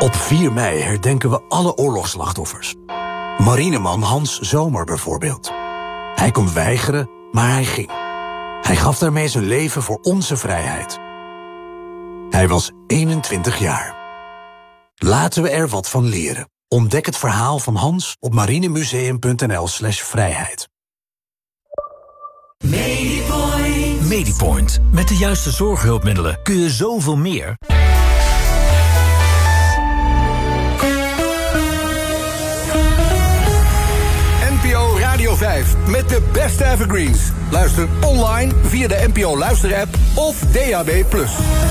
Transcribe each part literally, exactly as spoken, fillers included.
Op vier mei herdenken we alle oorlogsslachtoffers. Marineman Hans Zomer bijvoorbeeld. Hij kon weigeren, maar hij ging. Hij gaf daarmee zijn leven voor onze vrijheid. Hij was eenentwintig jaar. Laten we er wat van leren. Ontdek het verhaal van Hans op marinemuseum.nl slash vrijheid. Medipoint. Medipoint. Met de juiste zorghulpmiddelen kun je zoveel meer. N P O Radio vijf met de beste evergreens. Luister online via de N P O Luister-app of D A B plus.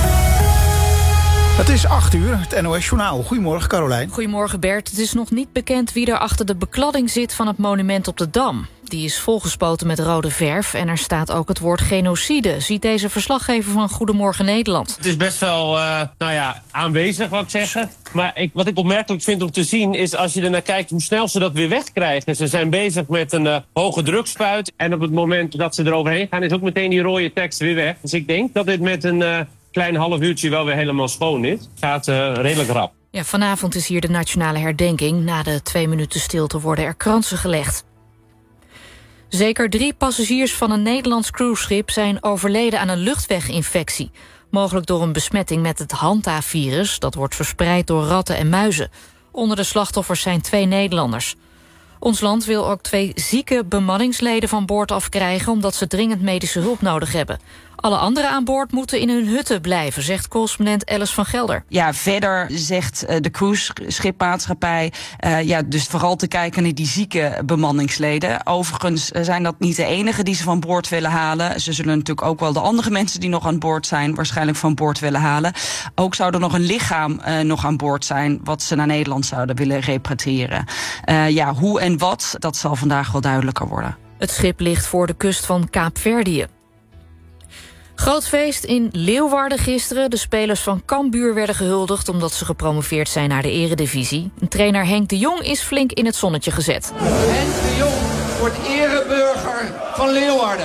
Het is acht uur, het N O S-journaal. Goedemorgen, Carolijn. Goedemorgen, Bert. Het is nog niet bekend wie er achter de bekladding zit van het monument op de Dam. Die is volgespoten met rode verf en er staat ook het woord genocide, ziet deze verslaggever van Goedemorgen Nederland. Het is best wel uh, nou ja, aanwezig, wat ik zeggen. Maar ik, wat ik opmerkelijk vind om te zien is, als je er naar kijkt, hoe snel ze dat weer wegkrijgen. Ze zijn bezig met een uh, hoge drukspuit en op het moment dat ze er overheen gaan, is ook meteen die rode tekst weer weg. Dus ik denk dat dit met een uh, klein half uurtje wel weer helemaal schoon is. Het gaat uh, redelijk rap. Ja, vanavond is hier de nationale herdenking. Na de twee minuten stilte worden er kransen gelegd. Zeker drie passagiers van een Nederlands cruiseschip zijn overleden aan een luchtweginfectie. Mogelijk door een besmetting met het Hanta-virus. Dat wordt verspreid door ratten en muizen. Onder de slachtoffers zijn twee Nederlanders. Ons land wil ook twee zieke bemanningsleden van boord afkrijgen, omdat ze dringend medische hulp nodig hebben. Alle anderen aan boord moeten in hun hutten blijven, zegt correspondent Alice van Gelder. Ja, verder zegt uh, de cruiseschipmaatschappij uh, ja, dus vooral te kijken naar die zieke bemanningsleden. Overigens zijn dat niet de enigen die ze van boord willen halen. Ze zullen natuurlijk ook wel de andere mensen die nog aan boord zijn waarschijnlijk van boord willen halen. Ook zou er nog een lichaam uh, nog aan boord zijn wat ze naar Nederland zouden willen repatriëren. Uh, ja, hoe en wat, dat zal vandaag wel duidelijker worden. Het schip ligt voor de kust van Kaapverdië. Groot feest in Leeuwarden gisteren. De spelers van Cambuur werden gehuldigd omdat ze gepromoveerd zijn naar de eredivisie. Trainer Henk de Jong is flink in het zonnetje gezet. Henk de Jong wordt ereburger van Leeuwarden.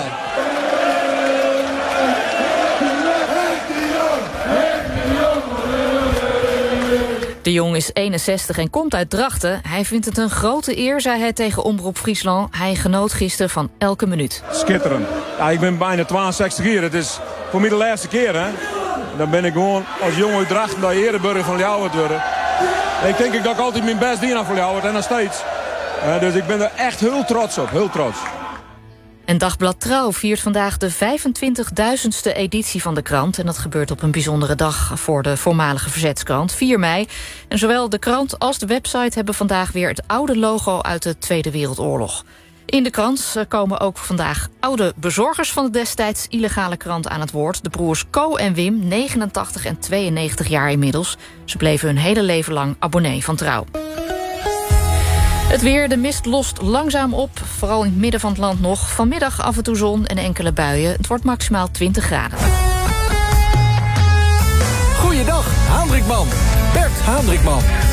De Jong is eenenzestig en komt uit Drachten. Hij vindt het een grote eer, zei hij tegen Omroep Friesland. Hij genoot gisteren van elke minuut. Schitterend. Ja, ik ben bijna tweeënzestig jaar. Het is voor mij de laatste keer. Hè? Dan ben ik gewoon als jong uit Drachten dat ereburger van Leeuwarden worden. Ik denk dat ik altijd mijn best dien aan voor Leeuwarden en nog steeds. Uh, dus ik ben er echt heel trots op. Heel trots. En Dagblad Trouw viert vandaag de vijfentwintigduizendste editie van de krant. En dat gebeurt op een bijzondere dag voor de voormalige verzetskrant, vier mei. En zowel de krant als de website hebben vandaag weer het oude logo uit de Tweede Wereldoorlog. In de krant komen ook vandaag oude bezorgers van de destijds illegale krant aan het woord. De broers Co en Wim, negenentachtig en tweeënnegentig jaar inmiddels. Ze bleven hun hele leven lang abonnee van Trouw. Het weer, de mist lost langzaam op, vooral in het midden van het land nog. Vanmiddag af en toe zon en enkele buien. Het wordt maximaal twintig graden. Goeiedag, Haandrikman. Bert Haandrikman.